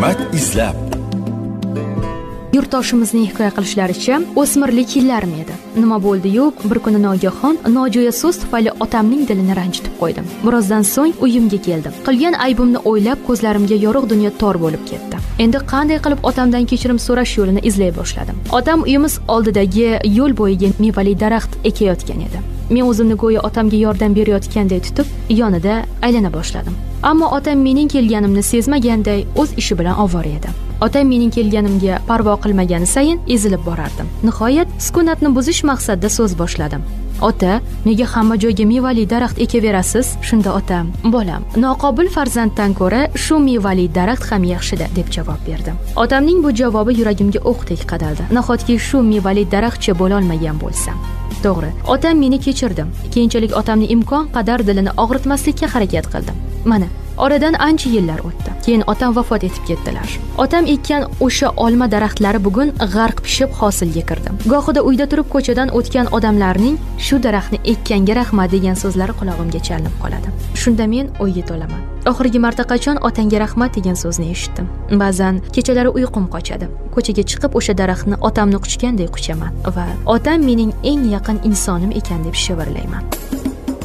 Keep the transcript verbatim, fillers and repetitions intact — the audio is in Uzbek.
Hikmat izlab. Yurtdoshimizning hikoya qilishlaricha, o'smirlik yillarim edi. Nima bo'ldi-yu, bir kuni nogahon nojo'ya so'z tufayli otamning dilini ranjitib qo'ydim. Birozdan so'ng uyimga keldim. Qilgan aybimni o'ylab, ko'zlarimga yorug' dunyo tor bo'lib ketdi. Endi qanday qilib otamdan kechirim so'rash yo'lini izlay boshladim. Otam uyimiz oldidagi yo'l bo'yiga mevali daraxt ekayotgan edi. Men o'zimni go'yo otamga yordam berayotganday tutib, yonida aylana boshladim. Ammo otam mening kelganimni sezmaganday o'z ishi bilan ovora edi. Otam mening kelganimga parvo qilmagani sayin ezilib borardim. Nihoyat sukunatni buzish maqsadida so'z boshladim. Ota, nega hamma joyga mevali daraxt ekaverasiz? Shunda otam, bolam, noqobil farzanddan ko'ra shu mevali daraxt ham yaxshi-da, deb javob berdi. Otamning bu javobi yuragimga o'qdek qadaldi. Nahotki shu mevali daraxtcha bo'la olmagan bo'lsam. To'g'ri, otam meni kechirdim. Keyinchalik otamni imkon qadar dilini og'ritmaslikka harakat qildim. Mana, oradan ancha yillar o'tdi. Keyin otam vafot etib ketdilar. Otam ekkan o'sha olma daraxtlari bugun g'arq pishib hosilga kirdi. Gohida uyda turib ko'chadan o'tgan odamlarning shu daraxtni ekkanga rahmat degan so'zlari qulog'imga chalinib qoladi. Shunda men o'yga to'laman. Oxirgi marta qachon otangga rahmat degan so'zni eshitdim? Ba'zan kechalari uyqum qochadi. Ko'chaga chiqib o'sha daraxtni otamni quchganday quchaman va otam mening eng yaqin insonim ekan deb shivirlayman.